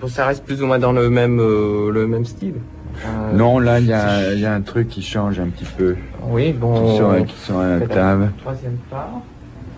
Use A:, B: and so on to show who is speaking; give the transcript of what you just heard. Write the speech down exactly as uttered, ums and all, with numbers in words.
A: ça reste plus ou moins dans le même, euh, le même style. Euh,
B: non, là, il y a, y a un truc qui change un petit peu.
A: Oui, bon.
B: Qui sont, qui sont à la table.
A: Troisième part.